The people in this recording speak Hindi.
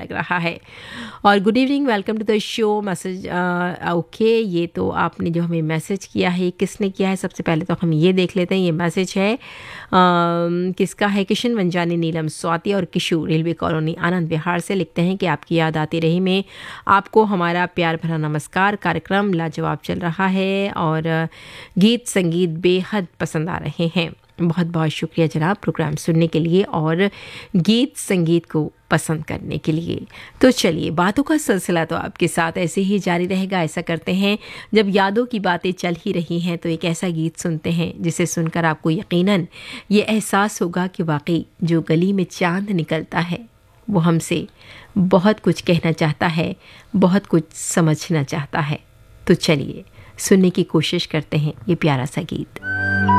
लग रहा है। और good evening, welcome to the show. Message okay, ये तो आपने जो हमें मैसेज किया है, किसने किया है सबसे पहले तो हम ये देख लेते हैं। ये मैसेज है किसका है? किशन वंजानी, नीलम, स्वाति और किशु, रेलवे कॉलोनी, आनंद विहार से। लिखते हैं कि आपकी याद आती रही में आपको हमारा प्यार भरा नमस्कार। कार्यक्रम लाजवाब चल रहा है और गीत संगीत बेहद पसंद आ रहे हैं। बहुत बहुत शुक्रिया जनाब प्रोग्राम सुनने के लिए और गीत संगीत को पसंद करने के लिए। तो चलिए, बातों का सिलसिला तो आपके साथ ऐसे ही जारी रहेगा। ऐसा करते हैं, जब यादों की बातें चल ही रही हैं तो एक ऐसा गीत सुनते हैं जिसे सुनकर आपको यकीनन ये एहसास होगा कि वाकई जो गली में चांद निकलता है वो हमसे बहुत कुछ कहना चाहता है, बहुत कुछ समझना चाहता है। तो चलिए सुनने की कोशिश करते हैं ये प्यारा सा गीत।